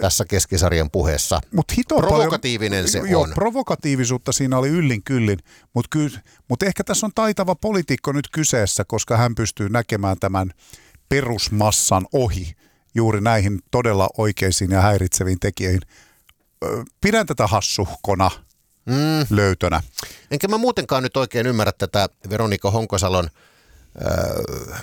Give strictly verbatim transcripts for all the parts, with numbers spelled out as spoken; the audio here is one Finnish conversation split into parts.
tässä keskisarjan puheessa. Mut provokatiivinen paljon, se joo, on. Provokatiivisuutta siinä oli yllin kyllin, mutta ky, mut ehkä tässä on taitava poliitikko nyt kyseessä, koska hän pystyy näkemään tämän perusmassan ohi juuri näihin todella oikeisiin ja häiritseviin tekijöihin. Pidän tätä hassuhkona mm. löytönä. Enkä mä muutenkaan nyt oikein ymmärrä tätä Veronika Honkasalon äh,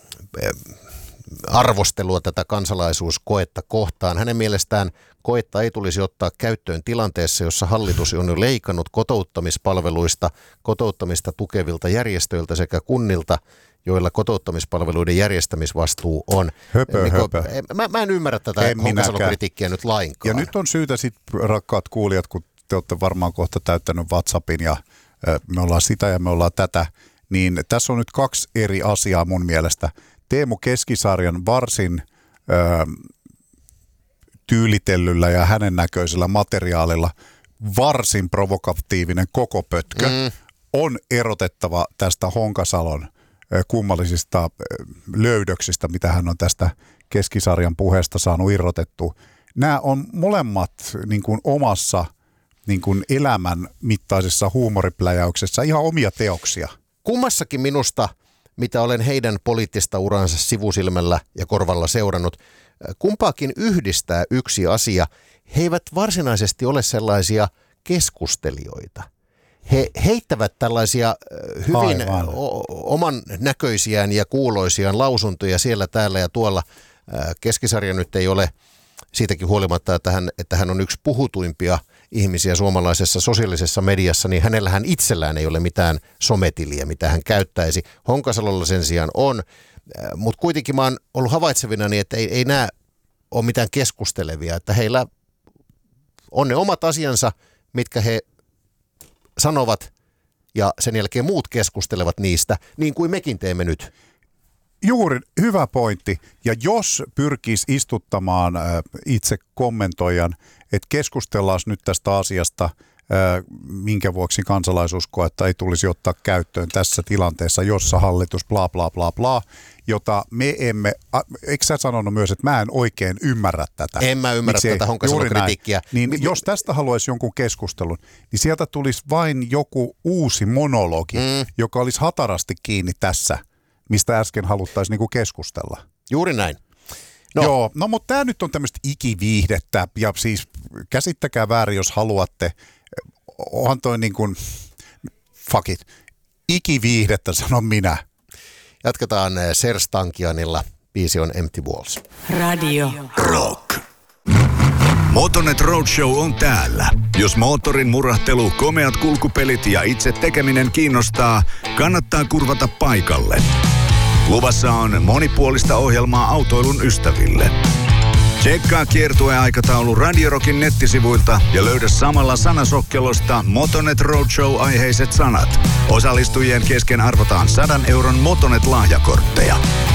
arvostelua tätä kansalaisuuskoetta kohtaan. Hänen mielestään koetta ei tulisi ottaa käyttöön tilanteessa, jossa hallitus on jo leikannut kotouttamispalveluista, kotouttamista tukevilta järjestöiltä sekä kunnilta, joilla kotouttamispalveluiden järjestämisvastuu on. Höpö, niin, höpö. Mä, mä en ymmärrä tätä Honkasalon kritiikkiä nyt lainkaan. Ja nyt on syytä sitten, rakkaat kuulijat, kun te olette varmaan kohta täyttänyt WhatsAppin ja äh, me ollaan sitä ja me ollaan tätä, niin tässä on nyt kaksi eri asiaa mun mielestä. Teemu Keskisarjan varsin ö, tyylitellyllä ja hänen näköisellä materiaalilla varsin provokatiivinen koko pötkö mm. on erotettava tästä Honkasalon ö, kummallisista ö, löydöksistä, mitä hän on tästä Keskisarjan puheesta saanut irrotettua. Nämä on molemmat niin kuin omassa niin kuin elämän mittaisessa huumoripläjäyksessä ihan omia teoksia. Kummassakin minusta, mitä olen heidän poliittista uransa sivusilmällä ja korvalla seurannut, kumpaakin yhdistää yksi asia. He eivät varsinaisesti ole sellaisia keskustelijoita. He heittävät tällaisia hyvin o- oman näköisiään ja kuuloisiaan lausuntoja siellä, täällä ja tuolla. Keskisarja nyt ei ole siitäkin huolimatta, että hän, että hän on yksi puhutuimpia ihmisiä suomalaisessa sosiaalisessa mediassa, niin hänellähän itsellään ei ole mitään sometiliä, mitä hän käyttäisi. Honkasalolla sen sijaan on, mutta kuitenkin mä oon ollut havaitsevina, niin että ei, ei nämä ole mitään keskustelevia, että heillä on ne omat asiansa, mitkä he sanovat ja sen jälkeen muut keskustelevat niistä, niin kuin mekin teemme nyt. Juuri, hyvä pointti. Ja jos pyrkisi istuttamaan äh, itse kommentoijan, että keskustellaan nyt tästä asiasta, äh, minkä vuoksi kansalaisuuskoetta ei tulisi ottaa käyttöön tässä tilanteessa, jossa hallitus bla bla bla bla, jota me emme, äh, eikö sä sanonut myös, että mä en oikein ymmärrä tätä? En mä ymmärrä Miksi tätä Honkasalon kritiikkiä. Niin M- jos tästä haluaisi jonkun keskustelun, niin sieltä tulisi vain joku uusi monologi, mm. joka olisi hatarasti kiinni tässä, mistä äsken haluttaisiin niinku keskustella. Juuri näin. No. Joo, no mutta tämä nyt on tämmöistä ikiviihdettä, ja siis käsittäkää väärin, jos haluatte, onhan toi niin kuin, fuck it, ikiviihdettä sanon minä. Jatketaan Serj Tankianilla, biisi on Empty Walls. Radio Rock. Motonet Roadshow on täällä. Jos moottorin murahtelu, komeat kulkupelit ja itse tekeminen kiinnostaa, kannattaa kurvata paikalle. Luvassa on monipuolista ohjelmaa autoilun ystäville. Tsekkaa kiertueaikataulu Radio Rockin nettisivuilta ja löydä samalla sanasokkelosta Motonet Roadshow-aiheiset sanat. Osallistujien kesken arvotaan sadan euron Motonet-lahjakortteja.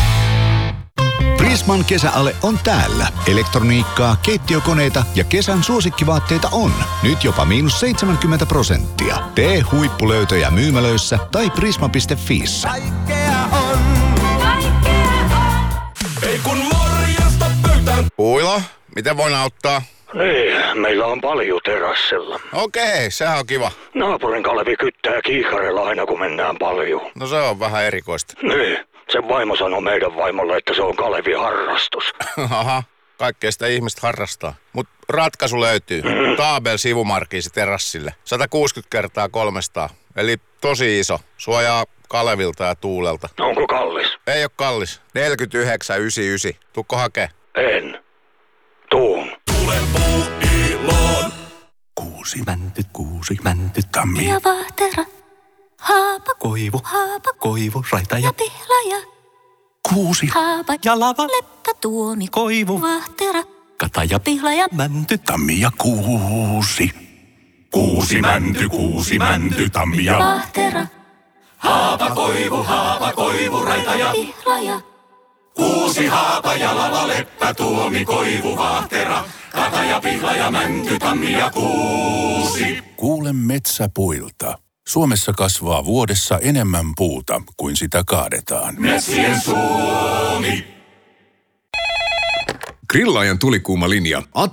Prisman kesäale on täällä. Elektroniikkaa, keittiökoneita ja kesän suosikkivaatteita on. Nyt jopa miinus seitsemänkymmentä prosenttia. Tee huippulöytöjä myymälöissä tai prisma piste fiissä. Kaikkea on. Kaikkea on. Ei kun morjesta pöytään. Uilo, miten voin auttaa? Niin, meillä on paljon terassilla. Okei, sehän on kiva. Naapurin Kalevi kyttää kiikarilla aina kun mennään paljon. No se on vähän erikoista. Niin, sen vaimo sanoi meidän vaimolle, että se on Kalevin harrastus. Aha, kaikkea sitä ihmistä harrastaa. Mut ratkaisu löytyy. Mm. Taabel sivumarkiisi terassille. sata kuusikymmentä kertaa kolmesataa. Eli tosi iso. Suojaa Kalevilta ja tuulelta. Onko kallis? Ei oo kallis. neljäkymmentäyhdeksän yhdeksänkymmentäyhdeksän. Tuukko hakee? En. Tuun. Tule puu iloon. Kuusi mäntyt, kuusi mäntyt, tammi. ja vahtera, haapa, Koivu, haapa, koivu, raita ja ja pihlaja, kuusi. haapa, Ja lava, leppä, tuomi, koivu, vahtera, kata ja pihlaja, mänty, tammi ja kuusi. Kuusi mänty, kuusi mänty, tammi ja vahtera, Haapa koivu, haapa koivu, raita ja pihlaja, kuusi haapa ja lava, leppä, tuomi, koivu, vahtera, kata ja pihla ja mänty, tammi ja kuusi. Kuule metsäpuilta. Suomessa kasvaa vuodessa enemmän puuta kuin sitä kaadetaan. Metsien Suomi. Grillaajan tulikuuma linja.